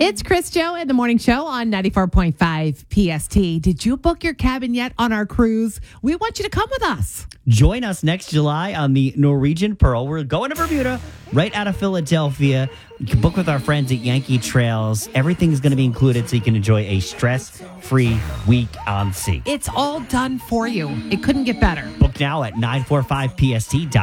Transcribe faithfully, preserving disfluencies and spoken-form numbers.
It's Chris Joe in the morning show on ninety-four point five P S T. Did you book your cabin yet on our cruise? We want you to come with us. Join us next July on the Norwegian Pearl. We're going to Bermuda, right out of Philadelphia. You can book with our friends at Yankee Trails. Everything's going to be included so you can enjoy a stress-free week on sea. It's all done for you. It couldn't get better. Book now at nine four five P S T dot com.